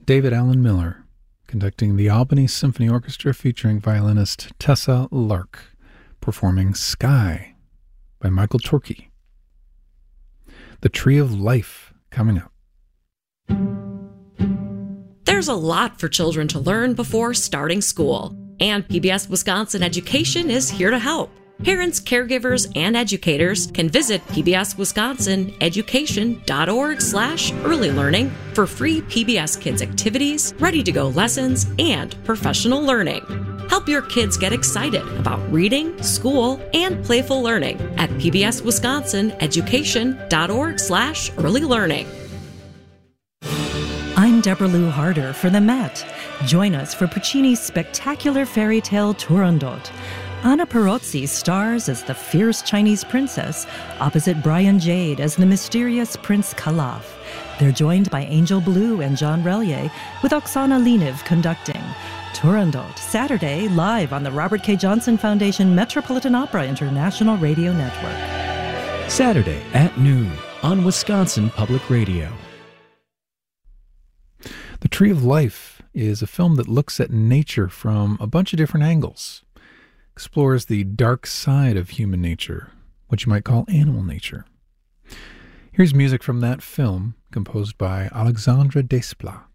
David Allen Miller, conducting the Albany Symphony Orchestra featuring violinist Tessa Lark, performing Sky by Michael Torke. The Tree of Life coming up. There's a lot for children to learn before starting school, and PBS Wisconsin Education is here to help. Parents, caregivers, and educators can visit pbswisconsineducation.org/early learning for free PBS Kids activities, ready-to-go lessons, and professional learning. Help your kids get excited about reading, school, and playful learning at pbswisconsineducation.org/early learning. I'm Deborah Lou Harder for the Met. Join us for Puccini's spectacular fairy tale Turandot. Anna Perozzi stars as the fierce Chinese princess, opposite Brian Jade as the mysterious Prince Calaf. They're joined by Angel Blue and John Relier, with Oksana Leniv conducting. Turandot, Saturday, live on the Robert K. Johnson Foundation Metropolitan Opera International Radio Network. Saturday at noon on Wisconsin Public Radio. The Tree of Life is a film that looks at nature from a bunch of different angles. Explores the dark side of human nature, what you might call animal nature. Here's music from that film, composed by Alexandre Desplat.